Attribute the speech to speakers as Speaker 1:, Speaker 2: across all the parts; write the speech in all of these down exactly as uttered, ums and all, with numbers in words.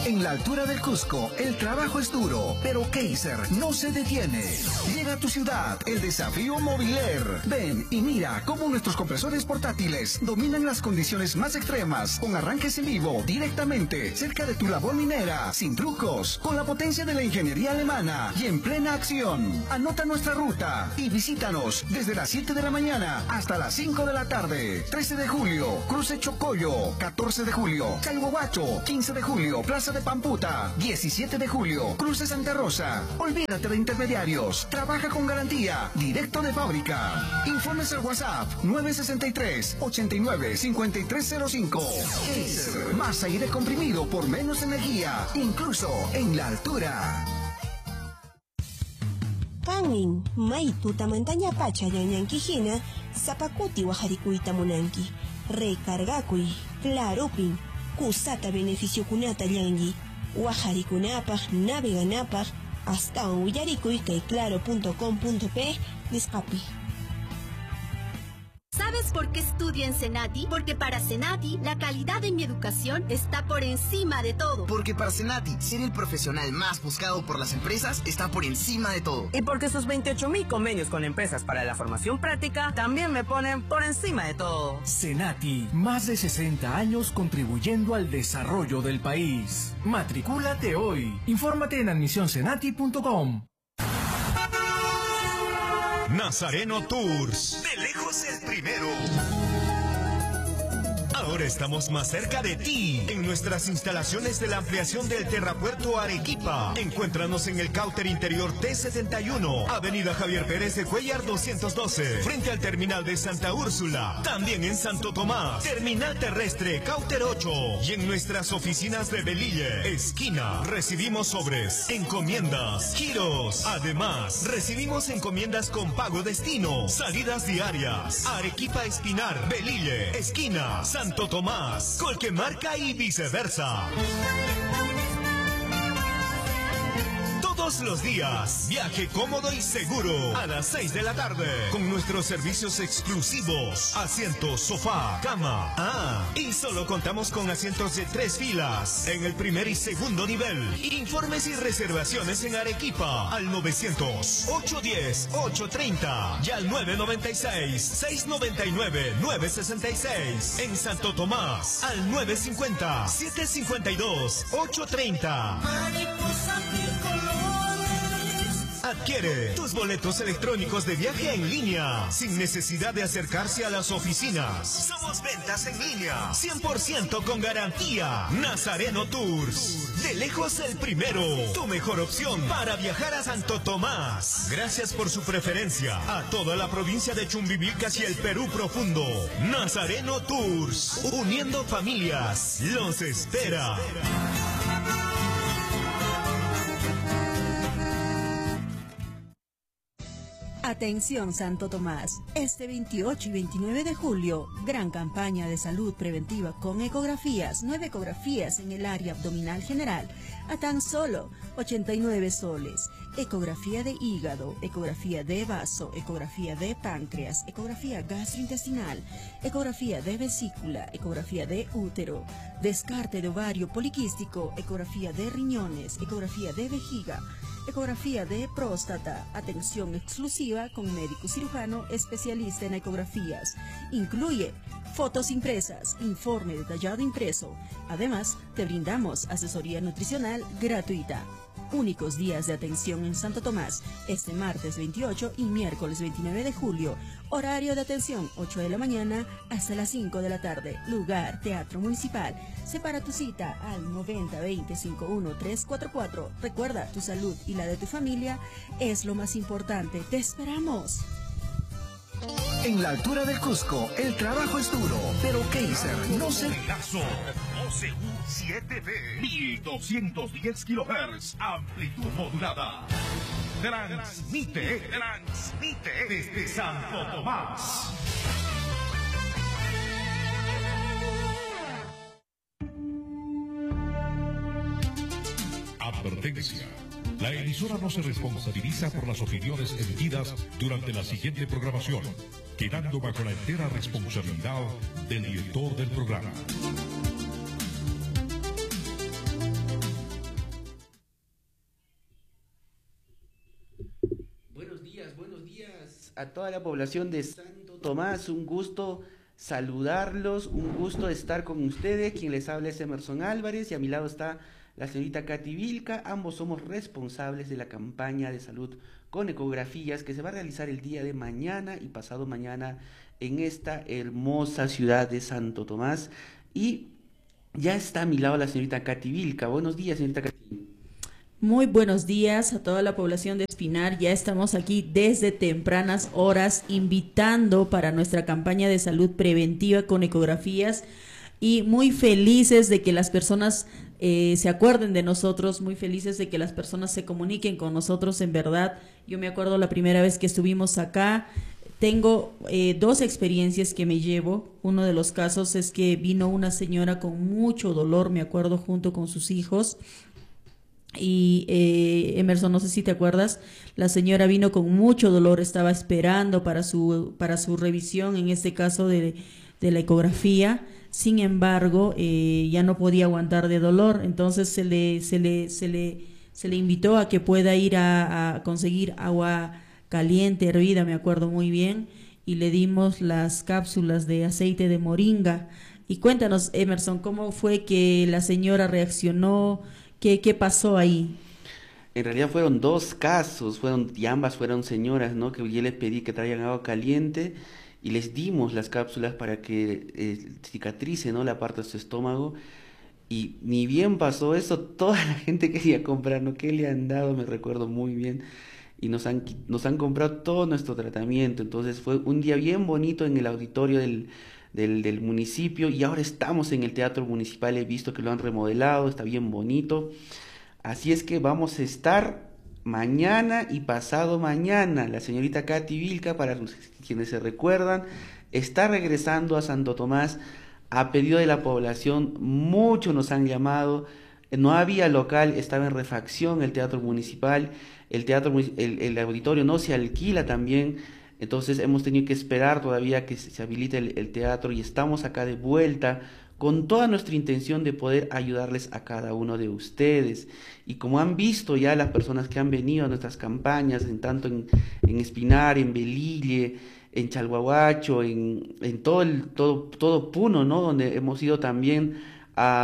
Speaker 1: En la altura del Cusco, el trabajo es duro, pero Kaiser no se detiene. Llega a tu ciudad el desafío Mobiler. Ven y mira cómo nuestros compresores portátiles dominan las condiciones más extremas, con arranques en vivo, directamente, cerca de tu labor minera, sin trucos, con la potencia de la ingeniería alemana y en plena acción. Anota nuestra ruta y visítanos desde las siete de la mañana hasta las cinco de la tarde. trece de julio, Cruce Chocoyo. catorce de julio, Chalhuahuacho. quince de julio, Plaza de Pamputa. diecisiete de julio, Cruce Santa Rosa. Olvídate de intermediarios. Trabaja con garantía. Directo de fábrica. Informes al WhatsApp nueve seis tres, ochenta y nueve, cincuenta y tres cero cinco. Kaiser. Más aire comprimido por menos energía. Incluso en la altura.
Speaker 2: Kanin, maitu tamantaña pacha ñañankijina, zapakuti wajarikuita munanki. Recargakui, claropin, kusata beneficio kunata ñangi. Wajarikunapaj, naveganapaj, hasta un willarikuy kay claro punto com punto pe, nisqapi.
Speaker 3: ¿Sabes por qué estudio en Senati? Porque para Senati, la calidad de mi educación está por encima de todo.
Speaker 4: Porque para Senati, ser el profesional más buscado por las empresas está por encima de todo.
Speaker 5: Y porque sus veintiocho mil convenios con empresas para la formación práctica también me ponen por encima de todo.
Speaker 6: Senati, más de sesenta años contribuyendo al desarrollo del país. Matricúlate hoy. Infórmate en admisión senati punto com.
Speaker 7: Nazareno Tours, de lejos el primero. Ahora estamos más cerca de ti, en nuestras instalaciones de la ampliación del Terrapuerto Arequipa. Encuéntranos en el Cauter Interior T setenta y uno, Avenida Javier Pérez de Cuellar doscientos doce, frente al terminal de Santa Úrsula. También en Santo Tomás, Terminal Terrestre Cauter ocho. Y en nuestras oficinas de Belille, esquina, recibimos sobres, encomiendas, giros. Además, recibimos encomiendas con pago destino, salidas diarias. Arequipa Espinar, Belille, esquina, Santo Tomás, Colquemarca y viceversa. Todos los días, viaje cómodo y seguro a las seis de la tarde con nuestros servicios exclusivos, asientos, sofá, cama. Ah, y solo contamos con asientos de tres filas en el primer y segundo nivel. Informes y reservaciones en Arequipa al novecientos, ochocientos diez, ochocientos treinta y al nueve noventa y seis, seiscientos noventa y nueve, novecientos sesenta y seis. En Santo Tomás al nueve cincuenta, setecientos cincuenta y dos, ochocientos treinta. Adquiere tus boletos electrónicos de viaje en línea, sin necesidad de acercarse a las oficinas. Somos ventas en línea, cien por ciento con garantía. Nazareno Tours, de lejos el primero, tu mejor opción para viajar a Santo Tomás. Gracias por su preferencia a toda la provincia de Chumbivilcas y el Perú profundo. Nazareno Tours, uniendo familias, los espera.
Speaker 8: Atención Santo Tomás, este veintiocho y veintinueve de julio, gran campaña de salud preventiva con ecografías, nueve ecografías en el área abdominal general, a tan solo ochenta y nueve soles. Ecografía de hígado, ecografía de vaso, ecografía de páncreas, ecografía gastrointestinal, ecografía de vesícula, ecografía de útero, descarte de ovario poliquístico, ecografía de riñones, ecografía de vejiga, ecografía de próstata, atención exclusiva con médico cirujano especialista en ecografías. Incluye fotos impresas, informe detallado impreso. Además, te brindamos asesoría nutricional gratuita. Únicos días de atención en Santo Tomás, este martes veintiocho y miércoles veintinueve de julio. Horario de atención, ocho de la mañana hasta las cinco de la tarde. Lugar, Teatro Municipal. Separa tu cita al noventa veinte cincuenta y uno trescientos cuarenta y cuatro. Recuerda, tu salud y la de tu familia es lo más importante. ¡Te esperamos!
Speaker 1: En la altura del Cusco, el trabajo es duro, pero Kaiser no se...
Speaker 9: O C U siete B, mil doscientos diez kilohertz, amplitud modulada. Transmite, transmite desde Santo Tomás.
Speaker 10: Advertencia. La emisora no se responsabiliza por las opiniones emitidas durante la siguiente programación, quedando bajo la entera responsabilidad del director del programa.
Speaker 11: a toda la población de Santo Tomás, un gusto saludarlos, un gusto estar con ustedes. Quien les habla es Emerson Álvarez y a mi lado está la señorita Katy Vilca. Ambos somos responsables de la campaña de salud con ecografías que se va a realizar el día de mañana y pasado mañana en esta hermosa ciudad de Santo Tomás. Y ya está a mi lado la señorita Katy Vilca. Buenos días, señorita Katy.
Speaker 12: Muy buenos días a toda la población de Espinar. Ya estamos aquí desde tempranas horas invitando para nuestra campaña de salud preventiva con ecografías y muy felices de que las personas eh, se acuerden de nosotros, muy felices de que las personas se comuniquen con nosotros. En verdad, yo me acuerdo la primera vez que estuvimos acá. Tengo eh, dos experiencias que me llevo. Uno de los casos es que vino una señora con mucho dolor, me acuerdo, junto con sus hijos. Y eh, Emerson, no sé si te acuerdas, la señora vino con mucho dolor, estaba esperando para su, para su revisión, en este caso de, de la ecografía. Sin embargo, eh, ya no podía aguantar de dolor, entonces se le, se le, se le, se le invitó a que pueda ir a, a conseguir agua caliente, hervida, me acuerdo muy bien, y le dimos las cápsulas de aceite de moringa. Y cuéntanos, Emerson, ¿cómo fue que la señora reaccionó? ¿Qué, qué pasó ahí?
Speaker 11: En realidad fueron dos casos, fueron, y ambas fueron señoras, ¿no? Que yo les pedí que traigan agua caliente y les dimos las cápsulas para que eh, cicatrice, ¿no? La parte de su estómago. Y ni bien pasó eso, toda la gente quería comprar, ¿no? ¿Qué le han dado? Me recuerdo muy bien. Y nos han, nos han comprado todo nuestro tratamiento. Entonces fue un día bien bonito en el auditorio del, del, del municipio, y ahora estamos en el Teatro Municipal. He visto que lo han remodelado, está bien bonito. Así es que vamos a estar mañana y pasado mañana. La señorita Katy Vilca, para quienes se recuerdan, está regresando a Santo Tomás a pedido de la población. Muchos nos han llamado. No había local, estaba en refacción el Teatro Municipal. El teatro, el, el auditorio no se alquila también, entonces hemos tenido que esperar todavía que se, se habilite el, el teatro, y estamos acá de vuelta con toda nuestra intención de poder ayudarles a cada uno de ustedes. Y como han visto ya las personas que han venido a nuestras campañas, en tanto en, en Espinar, en Belille, en Chalhuahuacho, en, en todo, el, todo, todo Puno, ¿no? Donde hemos ido también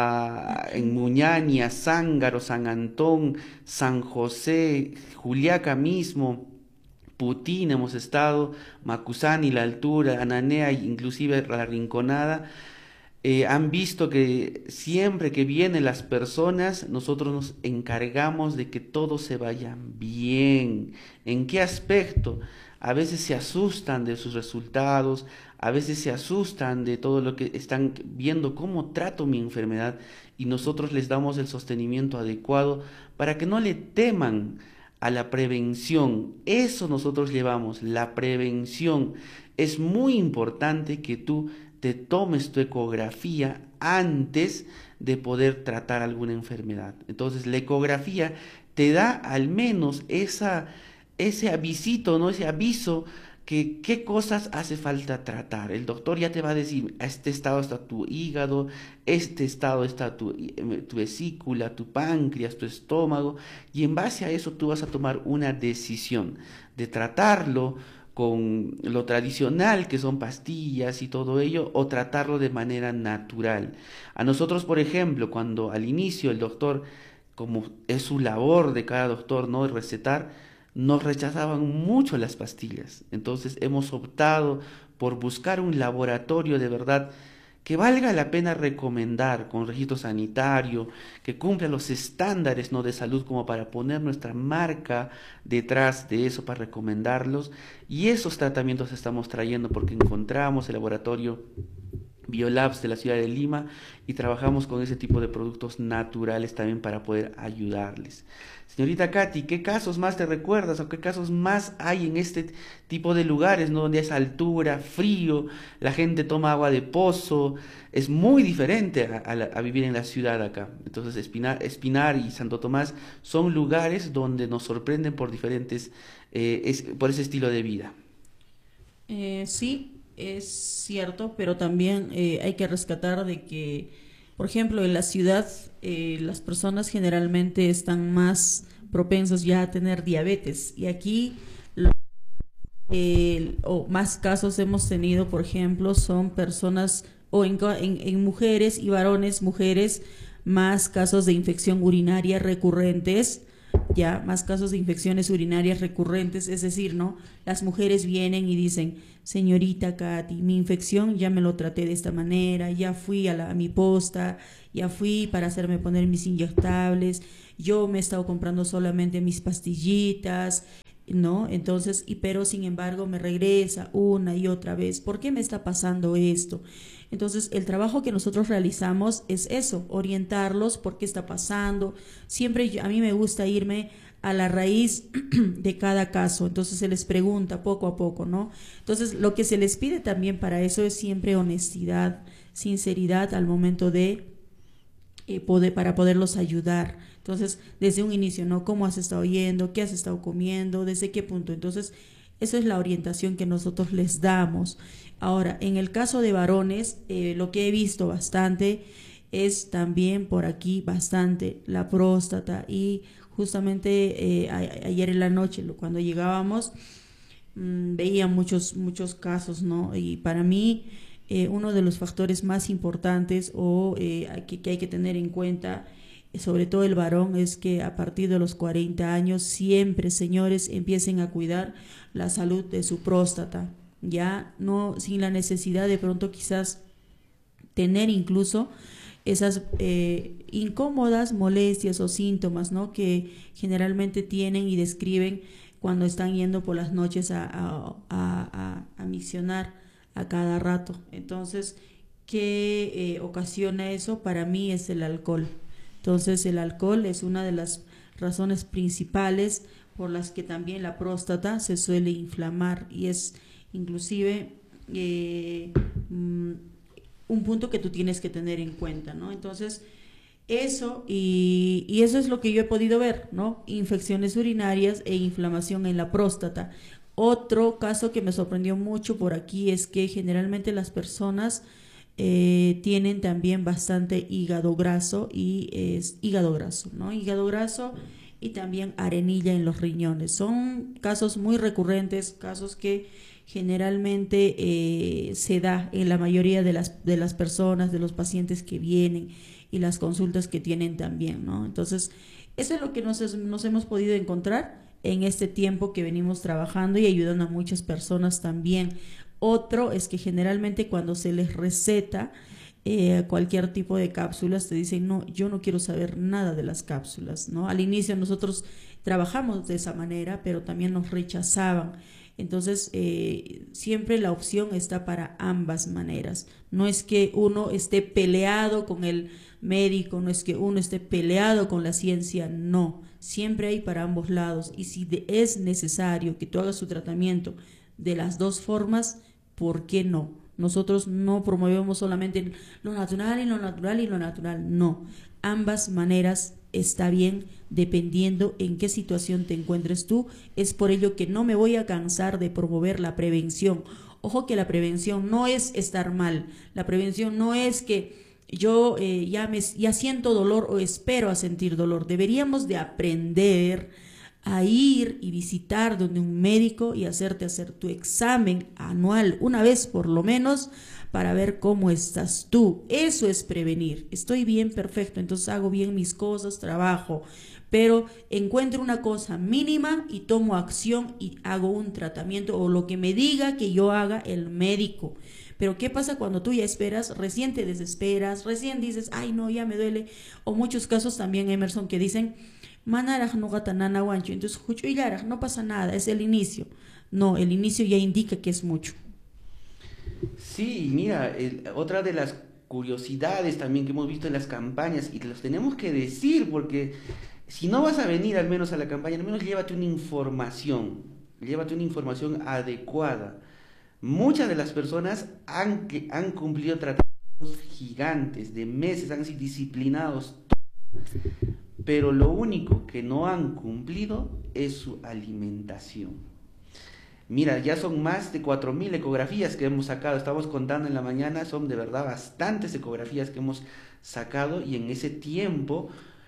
Speaker 11: A, en Muñani, a Zángaro, San Antón, San José, Juliaca mismo, Putín hemos estado, Macusani, La Altura, Ananea, inclusive La Rinconada. Eh, han visto que siempre que vienen las personas, nosotros nos encargamos de que todo se vaya bien. ¿En qué aspecto? A veces se asustan de sus resultados, a veces se asustan de todo lo que están viendo, cómo trato mi enfermedad, y nosotros les damos el sostenimiento adecuado para que no le teman a la prevención. Eso nosotros llevamos, la prevención. Es muy importante que tú te tomes tu ecografía antes de poder tratar alguna enfermedad. Entonces la ecografía te da al menos esa... ese avisito, ¿no? Ese aviso que qué cosas hace falta tratar. El doctor ya te va a decir, a este estado está tu hígado, este estado está tu, tu vesícula, tu páncreas, tu estómago, y en base a eso tú vas a tomar una decisión de tratarlo con lo tradicional, que son pastillas y todo ello, o tratarlo de manera natural. A nosotros, por ejemplo, cuando al inicio el doctor, como es su labor de cada doctor, ¿no?, recetar, nos rechazaban mucho las pastillas. Entonces hemos optado por buscar un laboratorio de verdad que valga la pena recomendar, con registro sanitario, que cumpla los estándares, ¿no?, de salud, como para poner nuestra marca detrás de eso, para recomendarlos. Y esos tratamientos estamos trayendo porque encontramos el laboratorio Biolabs de la ciudad de Lima y trabajamos con ese tipo de productos naturales también para poder ayudarles. Señorita Katy, ¿qué casos más te recuerdas o qué casos más hay en este tipo de lugares, ¿no?, donde es altura, frío, la gente toma agua de pozo? Es muy diferente a, a, a vivir en la ciudad acá. Entonces Espinar, Espinar y Santo Tomás son lugares donde nos sorprenden por diferentes, eh, es, por ese estilo de vida.
Speaker 12: Eh, sí, es cierto, pero también eh, hay que rescatar de que, por ejemplo, en la ciudad eh, las personas generalmente están más propensas ya a tener diabetes, y aquí lo eh, o más casos hemos tenido, por ejemplo, son personas o en, en, en mujeres y varones, mujeres, más casos de infección urinaria recurrentes, ya, más casos de infecciones urinarias recurrentes, es decir, ¿no? Las mujeres vienen y dicen, señorita Katy, mi infección ya me lo traté de esta manera, ya fui a, la, a mi posta, ya fui para hacerme poner mis inyectables, yo me he estado comprando solamente mis pastillitas, ¿no? Entonces, y pero sin embargo me regresa una y otra vez. ¿Por qué me está pasando esto? Entonces, el trabajo que nosotros realizamos es eso, orientarlos por qué está pasando. Siempre yo, a mí me gusta irme a la raíz de cada caso. Entonces, se les pregunta poco a poco, ¿no? Entonces, lo que se les pide también para eso es siempre honestidad, sinceridad al momento de eh, poder, para poderlos ayudar. Entonces, desde un inicio, ¿no? ¿Cómo has estado yendo? ¿Qué has estado comiendo? ¿Desde qué punto? Entonces, esa es la orientación que nosotros les damos. Ahora, en el caso de varones, eh, lo que he visto bastante es también por aquí bastante la próstata, y justamente eh, a, ayer en la noche cuando llegábamos mmm, veía muchos, muchos casos, ¿no? Y para mí eh, uno de los factores más importantes o eh, que, que hay que tener en cuenta, sobre todo el varón, es que a partir de los cuarenta años siempre, señores, empiecen a cuidar la salud de su próstata, ya no sin la necesidad de pronto quizás tener incluso esas eh, incómodas molestias o síntomas, ¿no? Que generalmente tienen y describen cuando están yendo por las noches a, a, a, a misionar a cada rato. Entonces, ¿qué eh, ocasiona eso? Para mí es el alcohol. Entonces, el alcohol es una de las razones principales por las que también la próstata se suele inflamar, y es inclusive eh, mm, un punto que tú tienes que tener en cuenta, ¿no? Entonces, eso y, y eso es lo que yo he podido ver, ¿no? Infecciones urinarias e inflamación en la próstata. Otro caso que me sorprendió mucho por aquí es que generalmente las personas eh, tienen también bastante hígado graso y es hígado graso, ¿no? Hígado graso y también arenilla en los riñones. Son casos muy recurrentes, casos que generalmente eh, se da en la mayoría de las, de las personas, de los pacientes que vienen y las consultas que tienen también, ¿no? Entonces, eso es lo que nos, es, nos hemos podido encontrar en este tiempo que venimos trabajando y ayudando a muchas personas también. Otro es que generalmente cuando se les receta eh, cualquier tipo de cápsulas, te dicen, no, yo no quiero saber nada de las cápsulas, ¿no? Al inicio nosotros trabajamos de esa manera, pero también nos rechazaban. Entonces, eh, siempre la opción está para ambas maneras. No es que uno esté peleado con el médico, no es que uno esté peleado con la ciencia, no. Siempre hay para ambos lados. Y si de, es necesario que tú hagas tu tratamiento de las dos formas, ¿por qué no? Nosotros no promovemos solamente lo natural y lo natural y lo natural, no. Ambas maneras está bien dependiendo en qué situación te encuentres tú. Es por ello que no me voy a cansar de promover la prevención. Ojo que la prevención no es estar mal, la prevención no es que yo eh, ya, me, ya siento dolor o espero a sentir dolor. Deberíamos de aprender a ir y visitar donde un médico y hacerte hacer tu examen anual, una vez por lo menos, para ver cómo estás tú. Eso es prevenir. Estoy bien, perfecto, entonces hago bien mis cosas, trabajo, pero encuentro una cosa mínima y tomo acción y hago un tratamiento o lo que me diga que yo haga el médico. Pero ¿qué pasa cuando tú ya esperas? Recién te desesperas, recién dices, ay no, ya me duele. O muchos casos también, Emerson, que dicen, manaraj no gata nana guancho, entonces no pasa nada, es el inicio. No, el inicio ya indica que es mucho.
Speaker 11: Sí, mira, el, otra de las curiosidades también que hemos visto en las campañas, y los tenemos que decir, porque si no vas a venir al menos a la campaña, al menos llévate una información, llévate una información adecuada. Muchas de las personas han, han cumplido tratamientos gigantes, de meses, han sido disciplinados, pero lo único que no han cumplido es su alimentación. Mira, ya son más de cuatro mil ecografías que hemos sacado, estamos contando en la mañana, son de verdad bastantes ecografías que hemos sacado, y en ese tiempo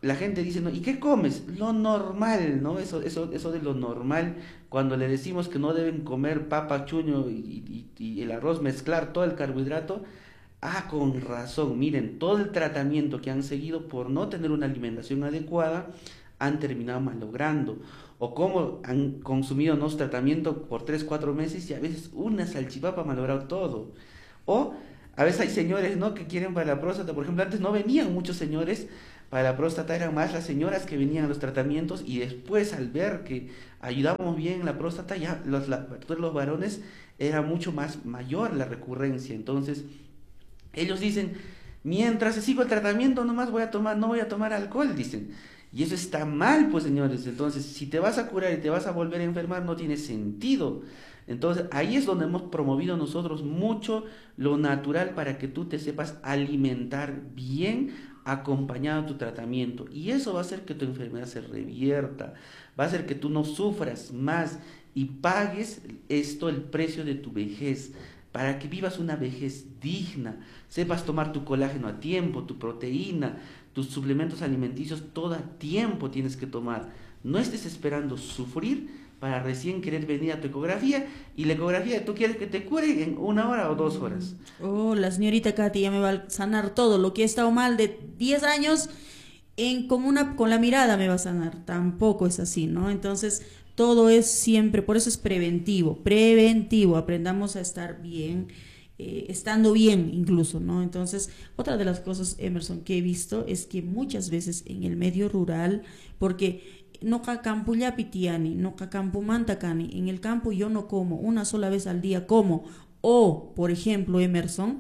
Speaker 11: la gente dice, ¿no? ¿Y qué comes? Lo normal, ¿no? Eso, eso, eso de lo normal, cuando le decimos que no deben comer papa, chuño y, y, y el arroz, mezclar todo el carbohidrato, ah, con razón, miren, todo el tratamiento que han seguido por no tener una alimentación adecuada, han terminado malogrando, o como han consumido ¿no? tratamiento por tres, cuatro meses y a veces una salchipapa ha malogrado todo, o a veces hay señores ¿no? que quieren para la próstata, por ejemplo, antes no venían muchos señores para la próstata, eran más las señoras que venían a los tratamientos y después al ver que ayudamos bien la próstata, ya los, la, los varones era mucho más mayor la recurrencia, entonces ellos dicen, mientras sigo el tratamiento nomás voy a tomar, no voy a tomar alcohol, dicen. Y eso está mal, pues señores. Entonces, si te vas a curar y te vas a volver a enfermar, no tiene sentido. Entonces, ahí es donde hemos promovido nosotros mucho lo natural para que tú te sepas alimentar bien acompañado de tu tratamiento. Y eso va a hacer que tu enfermedad se revierta, va a hacer que tú no sufras más y pagues esto, el precio de tu vejez, para que vivas una vejez digna, sepas tomar tu colágeno a tiempo, tu proteína, tus suplementos alimenticios, todo a tiempo tienes que tomar. No estés esperando sufrir para recién querer venir a tu ecografía, y la ecografía tú quieres que te cure en una hora o dos horas.
Speaker 12: Oh, la señorita Katy ya me va a sanar todo lo que he estado mal de diez años, en, con, una, con la mirada me va a sanar. Tampoco es así, ¿no? Entonces, todo es siempre, por eso es preventivo, preventivo, aprendamos a estar bien, eh, estando bien incluso, ¿no? Entonces, otra de las cosas, Emerson, que he visto es que muchas veces en el medio rural, porque no campo ya pitiani, no campo mantacani, en el campo yo no como, una sola vez al día como, o, por ejemplo, Emerson,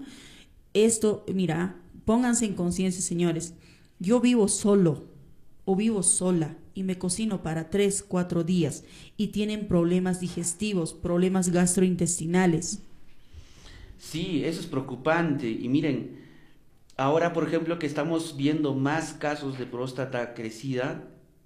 Speaker 12: esto, mira, pónganse en conciencia, señores, yo vivo solo, o vivo sola, y me cocino para tres, cuatro días, y tienen problemas digestivos, problemas gastrointestinales.
Speaker 11: Sí, eso es preocupante. Y miren, ahora por ejemplo que estamos viendo más casos de próstata crecida,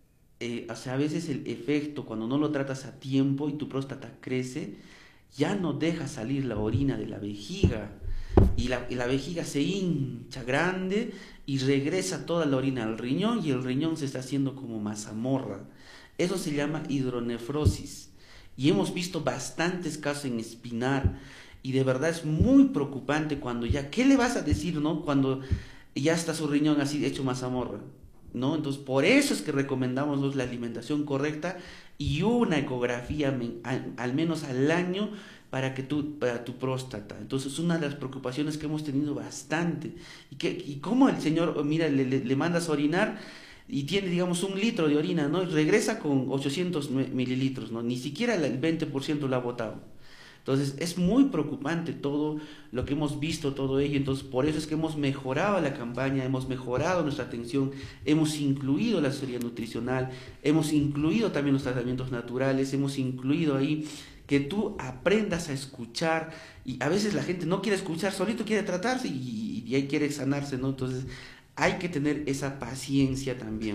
Speaker 11: eh, o sea, a veces el efecto cuando no lo tratas a tiempo y tu próstata crece, ya no deja salir la orina de la vejiga, y la, y la vejiga se hincha grande y regresa toda la orina al riñón, y el riñón se está haciendo como mazamorra. Eso se llama hidronefrosis, y hemos visto bastantes casos en Espinar, y de verdad es muy preocupante cuando ya, ¿qué le vas a decir, no? Cuando ya está su riñón así hecho mazamorra, ¿no? Entonces, por eso es que recomendamos la alimentación correcta y una ecografía al, al menos al año para que tu, para tu próstata. Entonces, una de las preocupaciones que hemos tenido bastante. Y, que, y cómo el señor, mira, le, le, le mandas a orinar y tiene, digamos, un litro de orina, ¿no? Y regresa con ochocientos mililitros, ¿no? Ni siquiera el veinte por ciento lo ha botado. Entonces, es muy preocupante todo lo que hemos visto, todo ello. Entonces, por eso es que hemos mejorado la campaña, hemos mejorado nuestra atención, hemos incluido la asesoría nutricional, hemos incluido también los tratamientos naturales, hemos incluido ahí que tú aprendas a escuchar. Y a veces la gente no quiere escuchar, solito quiere tratarse y, y ahí quiere sanarse, ¿no? Entonces, hay que tener esa paciencia también.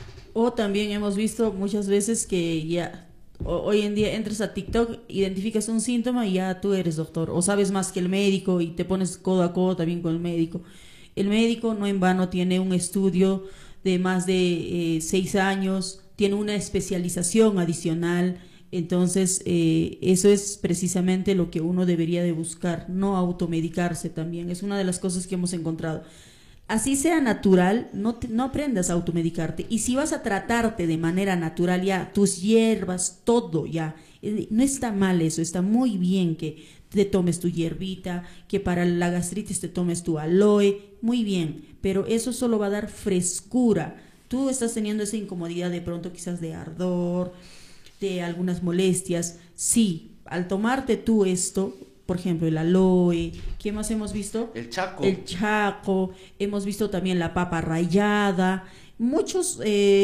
Speaker 12: O también hemos visto muchas veces que ya... hoy en día entras a TikTok, identificas un síntoma y ya tú eres doctor, o sabes más que el médico y te pones codo a codo también con el médico. El médico no en vano tiene un estudio de más de eh, seis años, tiene una especialización adicional, entonces eh, eso es precisamente lo que uno debería de buscar, no automedicarse también, es una de las cosas que hemos encontrado. Así sea natural, no, te, no aprendas a automedicarte. Y si vas a tratarte de manera natural ya, tus hierbas, todo ya, no está mal eso, está muy bien que te tomes tu hierbita, que para la gastritis te tomes tu aloe, muy bien, pero eso solo va a dar frescura. Tú estás teniendo esa incomodidad de pronto quizás de ardor, de algunas molestias. Sí, al tomarte tú esto, por ejemplo, el aloe, ¿qué más hemos visto?
Speaker 11: El chaco.
Speaker 12: El chaco, hemos visto también la papa rallada, muchos,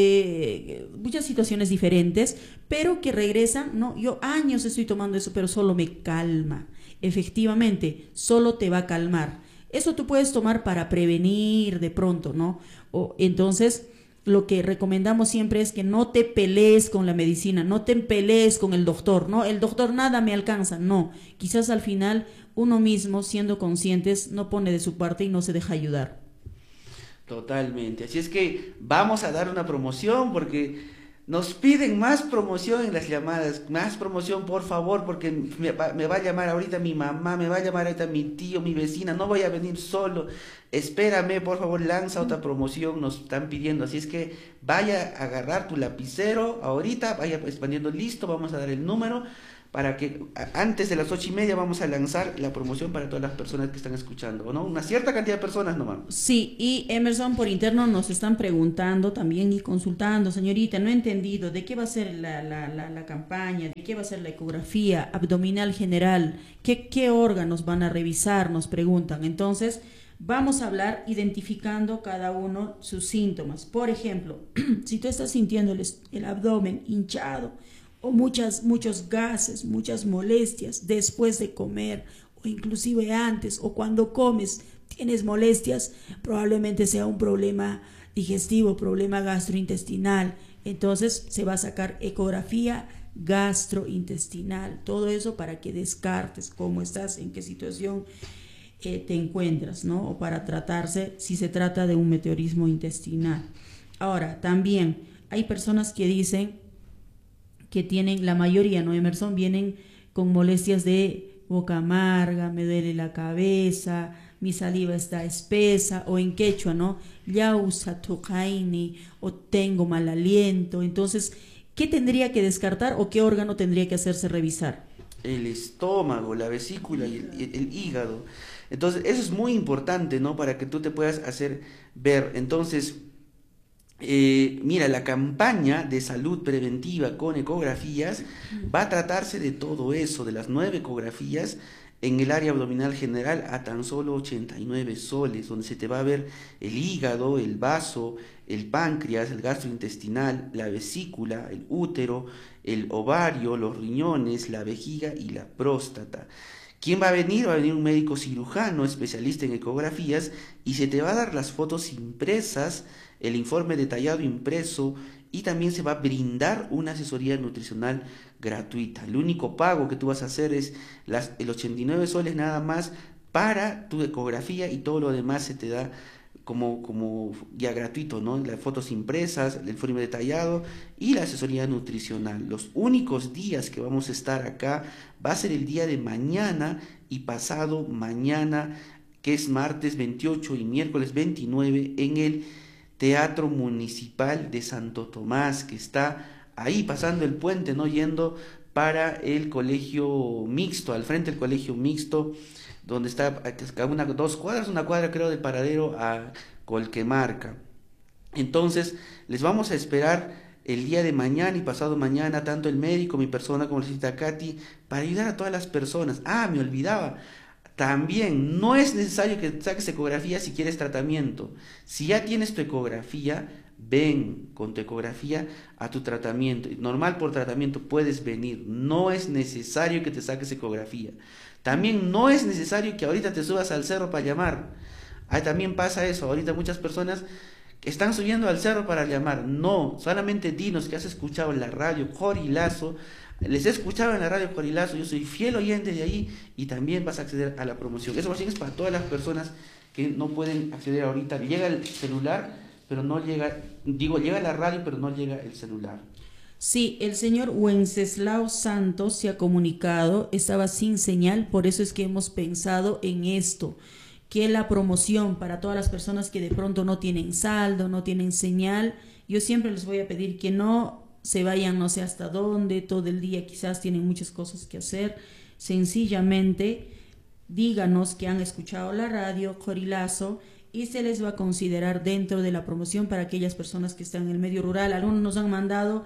Speaker 12: eh, muchas situaciones diferentes, pero que regresan, no, yo años estoy tomando eso, pero solo me calma. Efectivamente, solo te va a calmar. Eso tú puedes tomar para prevenir de pronto, ¿no? O, entonces, lo que recomendamos siempre es que no te pelees con la medicina, no te pelees con el doctor, ¿no? El doctor nada me alcanza, no. Quizás al final uno mismo, siendo conscientes, no pone de su parte y no se deja ayudar.
Speaker 11: Totalmente. Así es que vamos a dar una promoción porque nos piden más promoción en las llamadas, más promoción por favor, porque me va, me va a llamar ahorita mi mamá, me va a llamar ahorita mi tío, mi vecina, no voy a venir solo, espérame, por favor, lanza otra promoción, nos están pidiendo, así es que vaya a agarrar tu lapicero ahorita, vaya expandiendo, listo, vamos a dar el número, para que antes de las ocho y media vamos a lanzar la promoción para todas las personas que están escuchando, ¿no? Una cierta cantidad de personas nomás.
Speaker 12: Sí, y Emerson, por interno nos están preguntando también y consultando, señorita, no he entendido de qué va a ser la, la, la, la campaña, de qué va a ser la ecografía abdominal general, qué, qué órganos van a revisar, nos preguntan. Entonces, vamos a hablar identificando cada uno sus síntomas. Por ejemplo, si tú estás sintiendo el, el abdomen hinchado, o muchas, muchos gases, muchas molestias después de comer, o inclusive antes, o cuando comes tienes molestias, probablemente sea un problema digestivo, problema gastrointestinal. Entonces se va a sacar ecografía gastrointestinal, todo eso para que descartes cómo estás, en qué situación eh, te encuentras, ¿no? O para tratarse si se trata de un meteorismo intestinal. Ahora, también hay personas que dicen que tienen, la mayoría, ¿no, Emerson? Vienen con molestias de boca amarga, me duele la cabeza, mi saliva está espesa, o en quechua, ¿no? Yausa tocaini, o tengo mal aliento. Entonces, ¿qué tendría que descartar o qué órgano tendría que hacerse revisar?
Speaker 11: El estómago, la vesícula y el, el, el hígado. Entonces, eso es muy importante, ¿no? Para que tú te puedas hacer ver. Entonces, Eh, mira, la campaña de salud preventiva con ecografías va a tratarse de todo eso, de las nueve ecografías en el área abdominal general a tan solo ochenta y nueve soles, donde se te va a ver el hígado, el vaso, el páncreas, el gastrointestinal, la vesícula, el útero, el ovario, los riñones, la vejiga y la próstata. ¿Quién va a venir? Va a venir un médico cirujano especialista en ecografías y se te va a dar las fotos impresas, el informe detallado impreso y también se va a brindar una asesoría nutricional gratuita. El único pago que tú vas a hacer es las, el ochenta y nueve soles nada más para tu ecografía y todo lo demás se te da como, como ya gratuito, ¿no? Las fotos impresas, el informe detallado y la asesoría nutricional. Los únicos días que vamos a estar acá va a ser el día de mañana y pasado mañana, que es martes veintiocho y miércoles veintinueve en el Teatro Municipal de Santo Tomás, que está ahí pasando el puente, ¿no? Yendo para el colegio mixto, al frente del colegio mixto, donde está a una, dos cuadras, una cuadra creo del paradero a Colquemarca. Entonces, les vamos a esperar el día de mañana y pasado mañana, tanto el médico, mi persona, como la señorita Katy, para ayudar a todas las personas. Ah, me olvidaba. También no es necesario que saques ecografía si quieres tratamiento. Si ya tienes tu ecografía, ven con tu ecografía a tu tratamiento. Normal por tratamiento puedes venir. No es necesario que te saques ecografía. También no es necesario que ahorita te subas al cerro para llamar. Ahí también pasa eso. Ahorita muchas personas están subiendo al cerro para llamar. No, solamente dinos que has escuchado en la radio Jorilazo. Les he escuchado en la radio Jorilazo, yo soy fiel oyente de ahí y también vas a acceder a la promoción. Eso es para todas las personas que no pueden acceder ahorita. Llega el celular, pero no llega, digo, llega la radio, pero no llega el celular.
Speaker 12: Sí, el señor Wenceslao Santos se ha comunicado, estaba sin señal, por eso es que hemos pensado en esto, que la promoción para todas las personas que de pronto no tienen saldo, no tienen señal, yo siempre les voy a pedir que no se vayan no sé hasta dónde, todo el día quizás tienen muchas cosas que hacer, sencillamente díganos que han escuchado la radio Jorilazo y se les va a considerar dentro de la promoción para aquellas personas que están en el medio rural. Algunos nos han mandado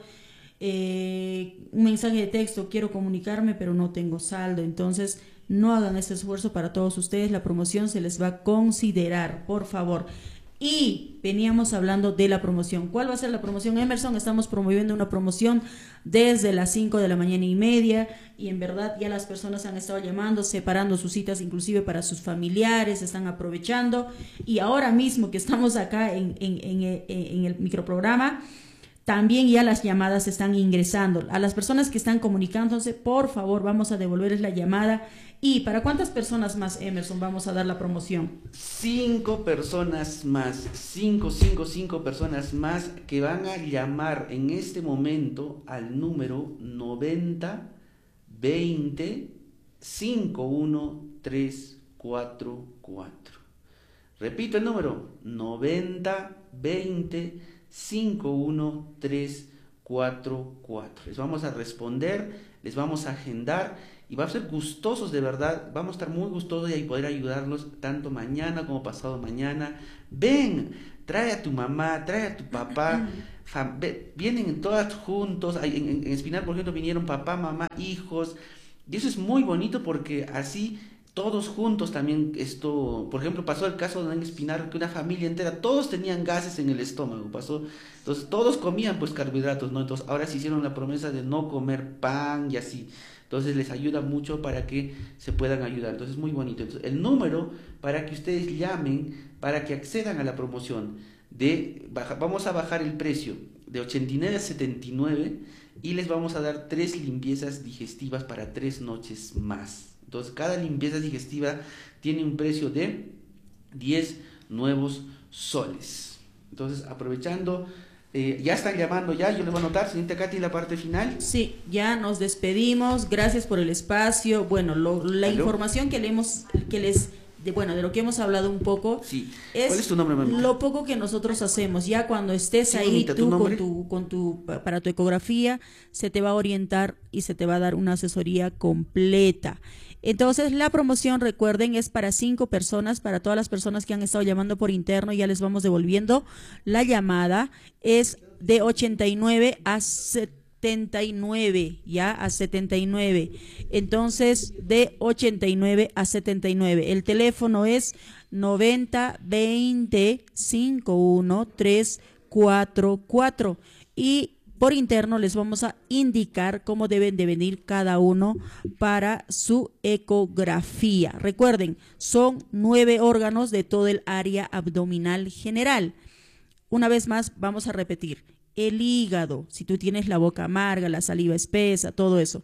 Speaker 12: eh, un mensaje de texto, quiero comunicarme pero no tengo saldo, entonces no hagan este esfuerzo para todos ustedes, la promoción se les va a considerar, por favor. Y veníamos hablando de la promoción. ¿Cuál va a ser la promoción, Emerson? Estamos promoviendo una promoción desde las cinco de la mañana y media y en verdad ya las personas han estado llamando, separando sus citas inclusive para sus familiares, están aprovechando y ahora mismo que estamos acá en, en, en, en el microprograma También ya las llamadas están ingresando. A las personas que están comunicándose, por favor, vamos a devolverles la llamada. ¿Y para cuántas personas más, Emerson, vamos a dar la promoción?
Speaker 11: Cinco personas más, cinco, cinco, cinco personas más que van a llamar en este momento al número noventa veinte cincuenta y uno trescientos cuarenta y cuatro. Repito el número, noventa veinte cincuenta y uno trescientos cuarenta y cuatro. Les vamos a responder, les vamos a agendar y va a ser gustosos de verdad, vamos a estar muy gustosos y poder ayudarlos tanto mañana como pasado mañana. Ven, trae a tu mamá, trae a tu papá, fam- ve- vienen todas juntos, en, en, en Espinar por ejemplo vinieron papá, mamá, hijos, y eso es muy bonito porque así todos juntos también esto, por ejemplo pasó el caso de en Espinar que una familia entera, todos tenían gases en el estómago, pasó, entonces todos comían pues carbohidratos, ¿no? Entonces ahora se hicieron la promesa de no comer pan y así. Entonces les ayuda mucho para que se puedan ayudar. Entonces es muy bonito. Entonces, el número para que ustedes llamen, para que accedan a la promoción, de baja, vamos a bajar el precio de ochenta y nueve a setenta y nueve y les vamos a dar tres limpiezas digestivas para tres noches más. Entonces cada limpieza digestiva tiene un precio de diez nuevos soles. Entonces aprovechando... Eh, ya están llamando ya, yo les voy a anotar, señorita Katy, la parte final.
Speaker 12: Sí, ya nos despedimos, gracias por el espacio. Bueno, lo, la
Speaker 11: ¿Aló?
Speaker 12: Información que, le hemos, que les, de, bueno, de lo que hemos hablado un poco,
Speaker 11: sí.
Speaker 12: es
Speaker 11: ¿Cuál es tu nombre, mamita?
Speaker 12: Lo poco que nosotros hacemos. Ya cuando estés
Speaker 11: Sí,
Speaker 12: ahí
Speaker 11: mamita, ¿tu
Speaker 12: tú con
Speaker 11: nombre?
Speaker 12: tu, con tu, para tu ecografía, se te va a orientar y se te va a dar una asesoría completa. Entonces la promoción, recuerden, es para cinco personas, para todas las personas que han estado llamando por interno, ya les vamos devolviendo la llamada, es de ochenta y nueve a setenta y nueve, ya a setenta y nueve, entonces de ochenta y nueve a setenta y nueve, el teléfono es noventa veinte cincuenta y uno trescientos cuarenta y cuatro y por interno les vamos a indicar cómo deben de venir cada uno para su ecografía. Recuerden, son nueve órganos de todo el área abdominal general. Una vez más, vamos a repetir. El hígado, si tú tienes la boca amarga, la saliva espesa, todo eso.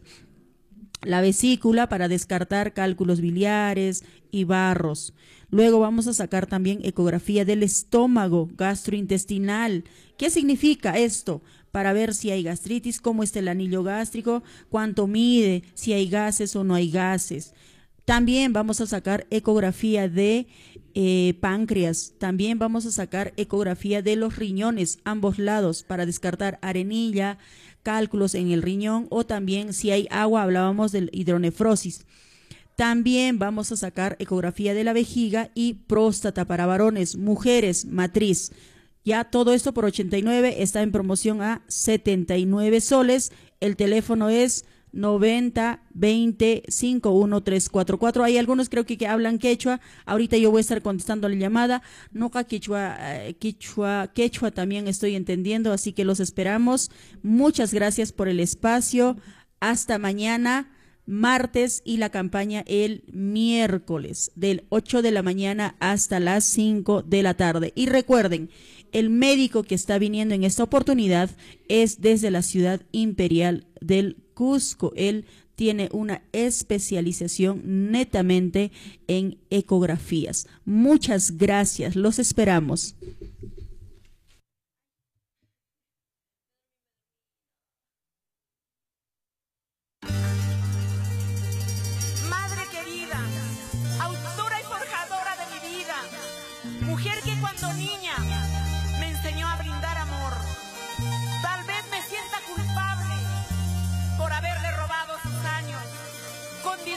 Speaker 12: La vesícula para descartar cálculos biliares y barros. Luego vamos a sacar también ecografía del estómago, gastrointestinal. ¿Qué significa esto? Para ver si hay gastritis, cómo está el anillo gástrico, cuánto mide, si hay gases o no hay gases. También vamos a sacar ecografía de eh, páncreas, también vamos a sacar ecografía de los riñones, ambos lados, para descartar arenilla, cálculos en el riñón o también si hay agua, hablábamos de hidronefrosis. También vamos a sacar ecografía de la vejiga y próstata para varones, mujeres, matriz. Ya todo esto por ochenta y nueve, está en promoción a setenta y nueve soles. El teléfono es noventa veinte cincuenta y uno trescientos cuarenta y cuatro. Hay algunos creo que, que hablan quechua. Ahorita yo voy a estar contestando la llamada. Noca quechua, eh, quechua, quechua también estoy entendiendo, así que los esperamos. Muchas gracias por el espacio. Hasta mañana, martes, y la campaña el miércoles del ocho de la mañana hasta las cinco de la tarde. Y recuerden, el médico que está viniendo en esta oportunidad es desde la ciudad imperial del Cusco. Él tiene una especialización netamente en ecografías. Muchas gracias, los esperamos.